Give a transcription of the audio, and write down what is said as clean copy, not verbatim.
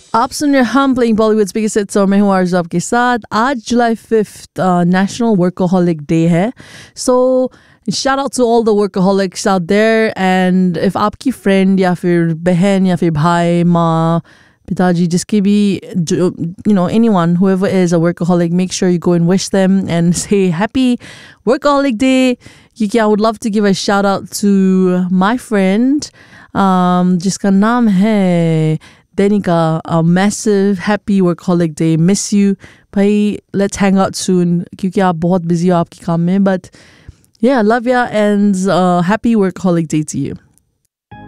आप सुन रहे हम प्लेइंग बॉलीवुड बिगेस्ट हिट्स और मैं हूँ आरज़ू आपके साथ। आज जुलाई 5th नेशनल वर्कोहलिक डे है। सो shout out to all the workaholics out there, and if आपकी friend या फिर बहन या फिर भाई माँ पिताजी जिसके भी anyone whoever is a workaholic, make sure you go and wish them and say happy workaholic day. क्योंकि I would love to give a shout out to my friend जिसका नाम है Denika. A massive happy workaholic day. Miss you भाई, let's hang out soon क्योंकि आप बहुत busy हो आपके काम में, but yeah, love ya and happy workaholic day to you.